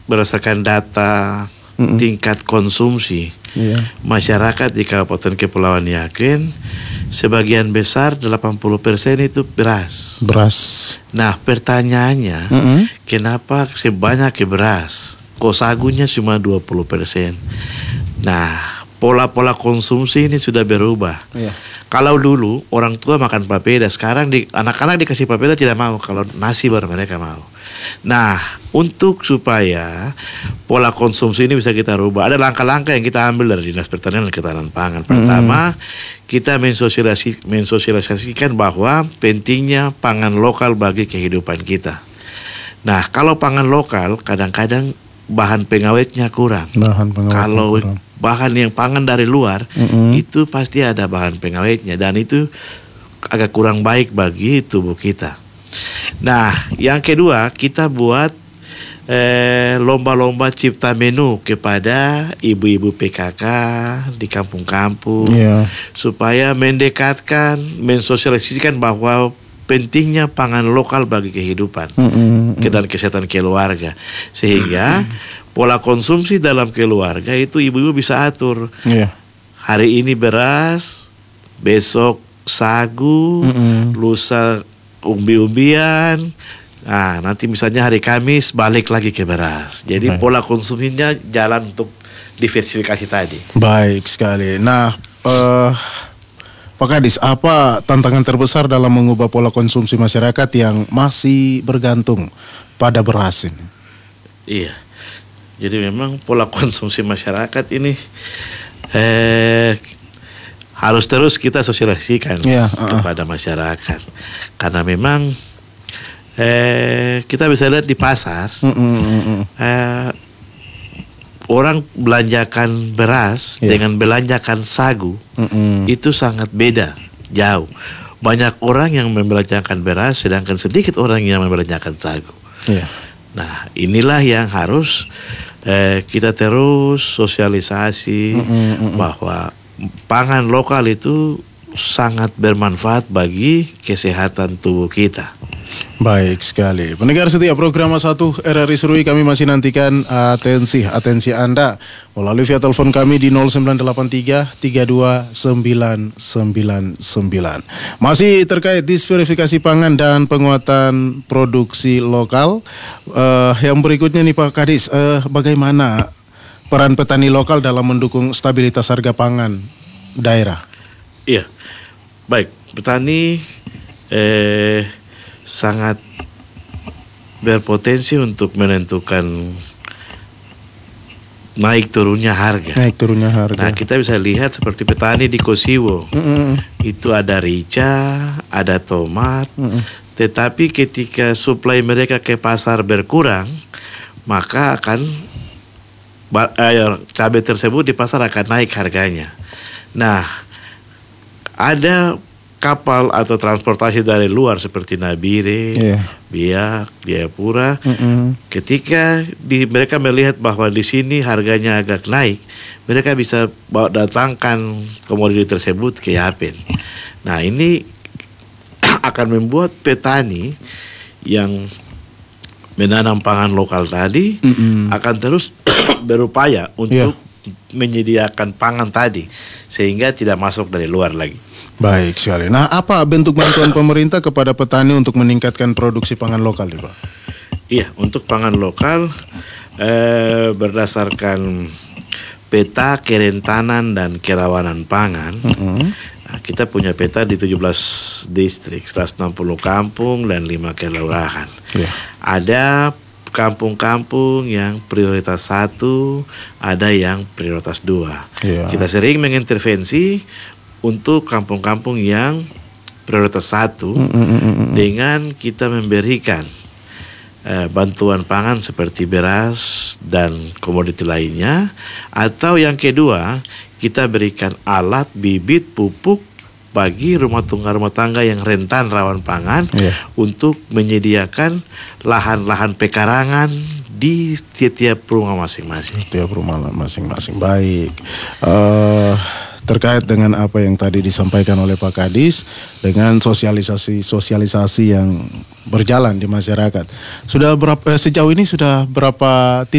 berdasarkan data tingkat konsumsi masyarakat di Kabupaten Kepulauan Yapen, sebagian besar 80% itu beras. Nah, pertanyaannya, kenapa sebanyak beras? Kok sagunya cuma 20%? Nah, pola-pola konsumsi ini sudah berubah. Kalau dulu orang tua makan papeda, sekarang anak-anak dikasih papeda tidak mau, kalau nasi baru mereka mau. Nah, untuk supaya pola konsumsi ini bisa kita rubah, ada langkah-langkah yang kita ambil dari Dinas Pertanian dan Ketahanan Pangan. Pertama, kita mensosialisasikan bahwa pentingnya pangan lokal bagi kehidupan kita. Nah, kalau pangan lokal kadang-kadang bahan pengawetnya kurang. Kalau bahan yang pangan dari luar itu pasti ada bahan pengawetnya, dan itu agak kurang baik bagi tubuh kita. Nah, yang kedua, kita buat lomba-lomba cipta menu kepada ibu-ibu PKK di kampung-kampung, supaya mensosialisasikan bahwa pentingnya pangan lokal bagi kehidupan dan kesehatan keluarga, sehingga pola konsumsi dalam keluarga itu ibu-ibu bisa atur. Hari ini beras, besok sagu, lusa umbi-umbian. Nah, nanti misalnya hari Kamis balik lagi ke beras. Jadi pola konsumsinya jalan untuk diversifikasi tadi. Baik sekali. Nah, Pak Kadis, apa tantangan terbesar dalam mengubah pola konsumsi masyarakat yang masih bergantung pada beras ini? Iya, jadi memang pola konsumsi masyarakat ini harus terus kita sosialisasikan kepada masyarakat, karena memang kita bisa lihat di pasar orang belanjakan beras dengan belanjakan sagu itu sangat beda, jauh. Banyak orang yang membelanjakan beras, sedangkan sedikit orang yang membelanjakan sagu. Nah, inilah yang harus kita terus sosialisasi bahwa pangan lokal itu sangat bermanfaat bagi kesehatan tubuh kita. Baik sekali. Pendengar setia program 1 RRI Serui, kami masih nantikan atensi Anda melalui via telepon kami di 0983 32999. Masih terkait disverifikasi pangan dan penguatan produksi lokal. Yang berikutnya nih Pak Kadis, bagaimana peran petani lokal dalam mendukung stabilitas harga pangan daerah? Iya, baik. Petani sangat berpotensi untuk menentukan naik turunnya harga. Nah, kita bisa lihat seperti petani di Kosiwo, itu ada rica, ada tomat, tetapi ketika suplai mereka ke pasar berkurang, maka akan cabai tersebut di pasar akan naik harganya. Nah, ada kapal atau transportasi dari luar seperti Nabire, Biak, Jayapura. Ketika mereka melihat bahwa di sini harganya agak naik, mereka bisa datangkan komoditi tersebut ke Yapen. Nah, ini akan membuat petani yang menanam pangan lokal tadi akan terus berupaya untuk menyediakan pangan tadi, sehingga tidak masuk dari luar lagi. Baik sekali. Nah, apa bentuk bantuan pemerintah kepada petani untuk meningkatkan produksi pangan lokal, Pak? Iya, untuk pangan lokal berdasarkan peta kerentanan dan kerawanan pangan. Nah, kita punya peta di 17 distrik, 160 kampung dan 5 kelurahan. Ada kampung-kampung yang prioritas 1, ada yang prioritas 2. Kita sering mengintervensi untuk kampung-kampung yang prioritas 1 dengan kita memberikan bantuan pangan seperti beras dan komoditi lainnya, atau yang kedua kita berikan alat, bibit, pupuk bagi rumah tangga yang rentan rawan pangan untuk menyediakan lahan-lahan pekarangan di setiap rumah masing-masing. Baik. Terkait dengan apa yang tadi disampaikan oleh Pak Kadis, dengan sosialisasi yang berjalan di masyarakat, sejauh ini sudah berapa